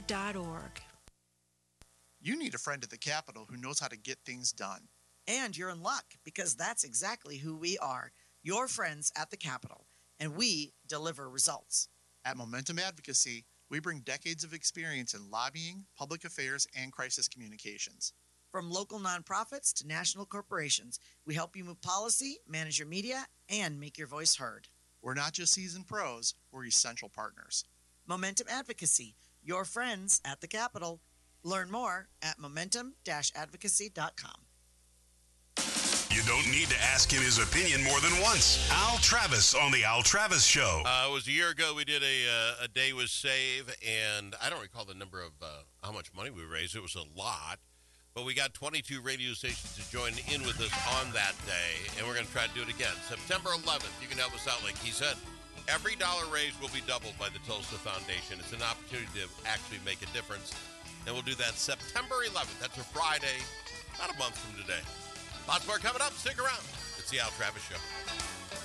momentmag.org. You need a friend at the Capitol who knows how to get things done. And you're in luck, because that's exactly who we are, your friends at the Capitol, and we deliver results. At Momentum Advocacy, we bring decades of experience in lobbying, public affairs, and crisis communications. From local nonprofits to national corporations, we help you move policy, manage your media, and make your voice heard. We're not just seasoned pros, we're essential partners. Momentum Advocacy, your friends at the Capitol. Learn more at momentum-advocacy.com. You don't need to ask him his opinion more than once. Al Travis on the Al Travis Show. It was a year ago we did a Day with Save, and I don't recall the number of how much money we raised. It was a lot, but we got 22 radio stations to join in with us on that day, and we're going to try to do it again. September 11th, you can help us out, like he said. Every dollar raised will be doubled by the Tulsa Foundation. It's an opportunity to actually make a difference, and we'll do that September 11th. That's a Friday, about a month from today. Lots more coming up. Stick around. It's the Al Travis Show.